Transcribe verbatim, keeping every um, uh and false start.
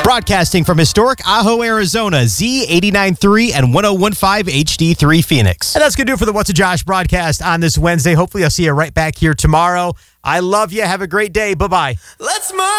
Broadcasting from historic Ajo, Arizona, Z eighty-nine point three and one oh one point five H D three Phoenix. And that's going to do it for the What's a Josh broadcast on this Wednesday. Hopefully I'll see you right back here tomorrow. I love you. Have a great day. Bye-bye. Let's move.